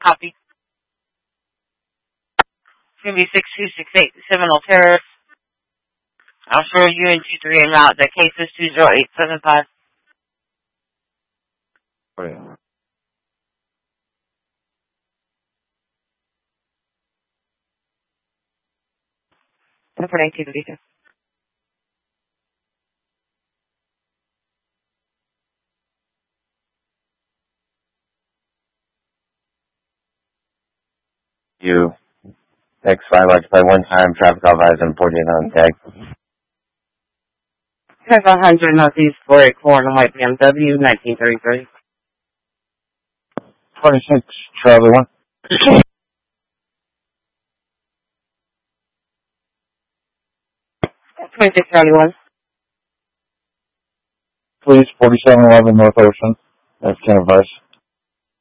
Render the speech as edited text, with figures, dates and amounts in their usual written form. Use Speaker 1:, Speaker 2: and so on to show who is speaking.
Speaker 1: Copy. It's going to be 6268 Seminole Terrace. I'll show you in 23 and route. The case is 20875.
Speaker 2: Oh, yeah.
Speaker 1: For 1952.
Speaker 2: You. X5 occupied one time, traffic advisor and 48 on tag.
Speaker 1: 100 Northeast 484 on a white BMW, 1933.
Speaker 2: 26, Charlie 1.
Speaker 1: 26 Charlie 1.
Speaker 2: Please, 4711 North Ocean. That's Ken Advice.